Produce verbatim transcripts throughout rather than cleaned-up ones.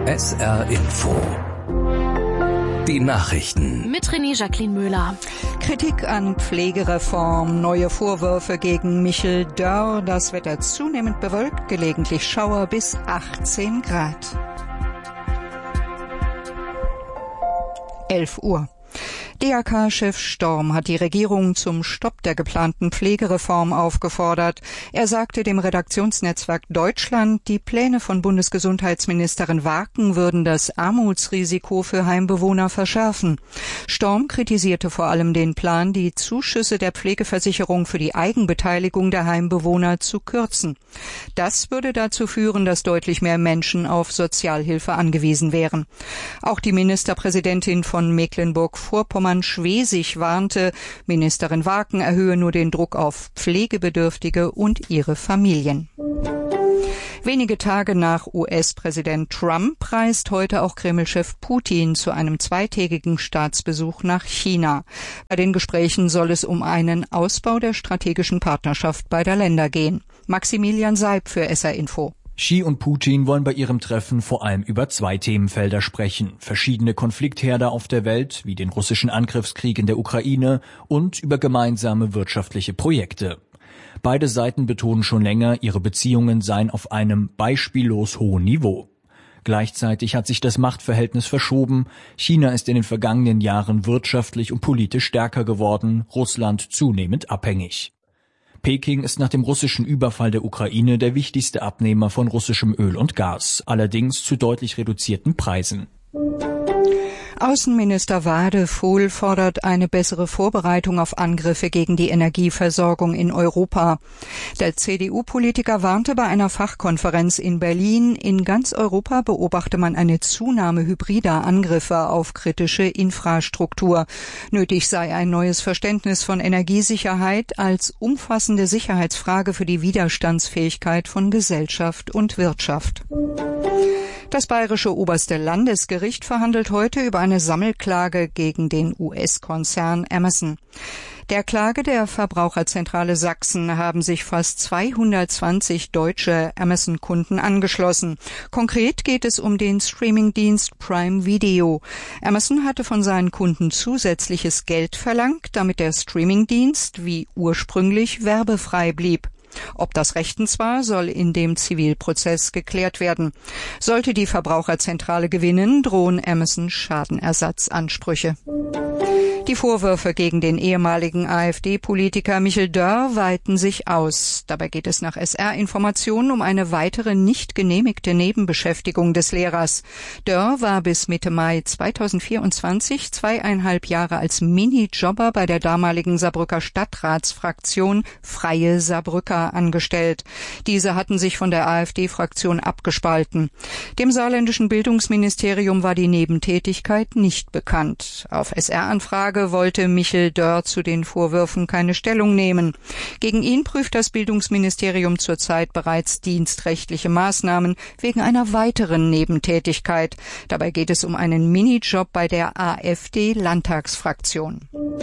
S R Info. Die Nachrichten. Mit René Jacqueline Müller. Kritik an Pflegereform, neue Vorwürfe gegen Michel Dörr, das Wetter zunehmend bewölkt, gelegentlich Schauer bis achtzehn Grad. elf Uhr. D A K-Chef Storm hat die Regierung zum Stopp der geplanten Pflegereform aufgefordert. Er sagte dem Redaktionsnetzwerk Deutschland, die Pläne von Bundesgesundheitsministerin Waken würden das Armutsrisiko für Heimbewohner verschärfen. Storm kritisierte vor allem den Plan, die Zuschüsse der Pflegeversicherung für die Eigenbeteiligung der Heimbewohner zu kürzen. Das würde dazu führen, dass deutlich mehr Menschen auf Sozialhilfe angewiesen wären. Auch die Ministerpräsidentin von Mecklenburg-Vorpommern-Schwesig warnte, Ministerin Waken erhöhe nur den Druck auf Pflegebedürftige und ihre Familien. Wenige Tage nach U S-Präsident Trump reist heute auch Kreml-Chef Putin zu einem zweitägigen Staatsbesuch nach China. Bei den Gesprächen soll es um einen Ausbau der strategischen Partnerschaft beider Länder gehen. Maximilian Seib für S R Info. Xi und Putin wollen bei ihrem Treffen vor allem über zwei Themenfelder sprechen. Verschiedene Konfliktherde auf der Welt, wie den russischen Angriffskrieg in der Ukraine, und über gemeinsame wirtschaftliche Projekte. Beide Seiten betonen schon länger, ihre Beziehungen seien auf einem beispiellos hohen Niveau. Gleichzeitig hat sich das Machtverhältnis verschoben. China ist in den vergangenen Jahren wirtschaftlich und politisch stärker geworden, Russland zunehmend abhängig. Peking ist nach dem russischen Überfall der Ukraine der wichtigste Abnehmer von russischem Öl und Gas, allerdings zu deutlich reduzierten Preisen. Außenminister Wadefuhl fordert eine bessere Vorbereitung auf Angriffe gegen die Energieversorgung in Europa. Der C D U-Politiker warnte bei einer Fachkonferenz in Berlin, in ganz Europa beobachte man eine Zunahme hybrider Angriffe auf kritische Infrastruktur. Nötig sei ein neues Verständnis von Energiesicherheit als umfassende Sicherheitsfrage für die Widerstandsfähigkeit von Gesellschaft und Wirtschaft. Das bayerische oberste Landesgericht verhandelt heute über eine Sammelklage gegen den U S-Konzern Amazon. Der Klage der Verbraucherzentrale Sachsen haben sich fast zweihundertzwanzig deutsche Amazon-Kunden angeschlossen. Konkret geht es um den Streamingdienst Prime Video. Amazon hatte von seinen Kunden zusätzliches Geld verlangt, damit der Streamingdienst wie ursprünglich werbefrei blieb. Ob das rechtens war, soll in dem Zivilprozess geklärt werden. Sollte die Verbraucherzentrale gewinnen, drohen Amazon Schadenersatzansprüche. Die Vorwürfe gegen den ehemaligen AfD-Politiker Michel Dörr weiten sich aus. Dabei geht es nach S R-Informationen um eine weitere nicht genehmigte Nebenbeschäftigung des Lehrers. Dörr war bis Mitte Mai zweitausendvierundzwanzig zweieinhalb Jahre als Minijobber bei der damaligen Saarbrücker Stadtratsfraktion Freie Saarbrücker angestellt. Diese hatten sich von der AfD-Fraktion abgespalten. Dem saarländischen Bildungsministerium war die Nebentätigkeit nicht bekannt. Auf S R-Anfrage wollte Michel Dörr zu den Vorwürfen keine Stellung nehmen. Gegen ihn prüft das Bildungsministerium zurzeit bereits dienstrechtliche Maßnahmen wegen einer weiteren Nebentätigkeit. Dabei geht es um einen Minijob bei der AfD-Landtagsfraktion.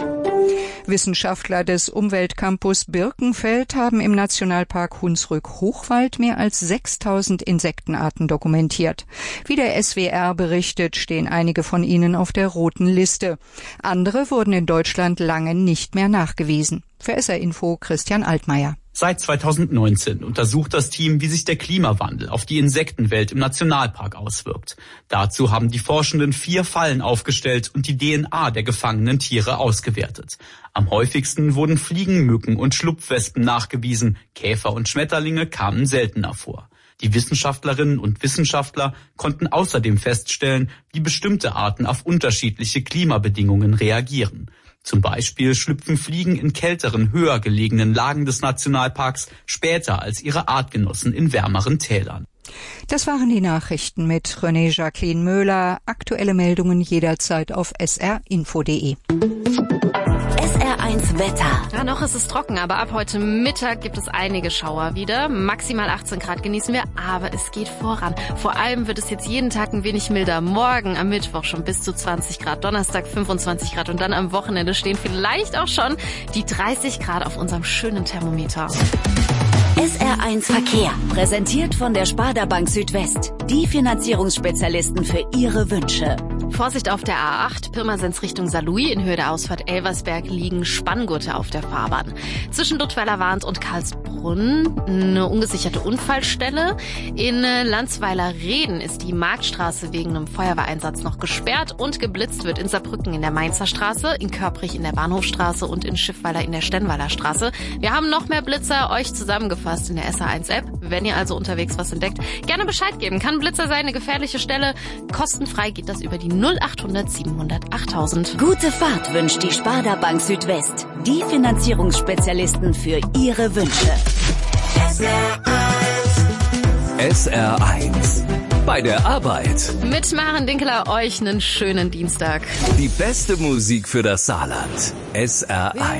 Wissenschaftler des Umweltcampus Birkenfeld haben im Nationalpark Hunsrück-Hochwald mehr als sechstausend Insektenarten dokumentiert. Wie der S W R berichtet, stehen einige von ihnen auf der roten Liste. Andere wurden in Deutschland lange nicht mehr nachgewiesen. Für S R Info Christian Altmaier. Seit zweitausendneunzehn untersucht das Team, wie sich der Klimawandel auf die Insektenwelt im Nationalpark auswirkt. Dazu haben die Forschenden vier Fallen aufgestellt und die D N A der gefangenen Tiere ausgewertet. Am häufigsten wurden Fliegen, Mücken und Schlupfwespen nachgewiesen. Käfer und Schmetterlinge kamen seltener vor. Die Wissenschaftlerinnen und Wissenschaftler konnten außerdem feststellen, wie bestimmte Arten auf unterschiedliche Klimabedingungen reagieren. Zum Beispiel schlüpfen Fliegen in kälteren, höher gelegenen Lagen des Nationalparks später als ihre Artgenossen in wärmeren Tälern. Das waren die Nachrichten mit René Jacqueline Müller. Aktuelle Meldungen jederzeit auf s r info punkt d e. S R eins Wetter. Ja, noch ist es trocken, aber ab heute Mittag gibt es einige Schauer wieder. Maximal achtzehn Grad genießen wir, aber es geht voran. Vor allem wird es jetzt jeden Tag ein wenig milder. Morgen am Mittwoch schon bis zu zwanzig Grad, Donnerstag fünfundzwanzig Grad und dann am Wochenende stehen vielleicht auch schon die dreißig Grad auf unserem schönen Thermometer. S R eins Verkehr, präsentiert von der Sparda Bank Südwest. Die Finanzierungsspezialisten für Ihre Wünsche. Vorsicht auf der A acht, Pirmasens Richtung Saarlouis. In Höhe der Ausfahrt Elversberg liegen Spanngurte auf der Fahrbahn. Zwischen Duttweiler Warnt und Karlsbrunn eine ungesicherte Unfallstelle. In Landsweiler Reden ist die Marktstraße wegen einem Feuerwehreinsatz noch gesperrt und geblitzt wird in Saarbrücken in der Mainzer Straße, in Körprich in der Bahnhofstraße und in Schiffweiler in der Stenweiler Straße. Wir haben noch mehr Blitzer euch zusammengefasst in der S R eins App. Wenn ihr also unterwegs was entdeckt, gerne Bescheid geben. Kann Blitzer sein, eine gefährliche Stelle. Kostenfrei geht das über die null achthundert siebenhundert achttausend. Gute Fahrt wünscht die Sparda Bank Südwest. Die Finanzierungsspezialisten für Ihre Wünsche. S R eins. S R eins. Bei der Arbeit. Mit Maren Dinkeler euch einen schönen Dienstag. Die beste Musik für das Saarland. S R eins.